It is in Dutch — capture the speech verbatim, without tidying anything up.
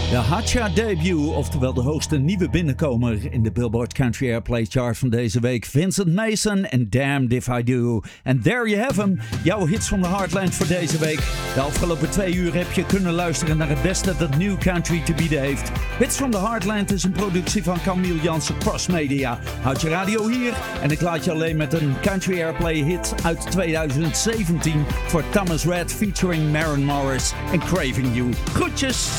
De Hatcha debut, oftewel de hoogste nieuwe binnenkomer in de Billboard Country Airplay Chart van deze week. Vincent Mason en Damned If I Do. En there you have hem, jouw hits van de Heartland voor deze week. De afgelopen twee uur heb je kunnen luisteren naar het beste dat New Country te bieden heeft. Hits van de Heartland is een productie van Camille Jansen Cross Media. Houd je radio hier en ik laat je alleen met een Country Airplay hit uit tweeduizend zeventien voor Thomas Rhett featuring Maren Morris en Craving You. Groetjes!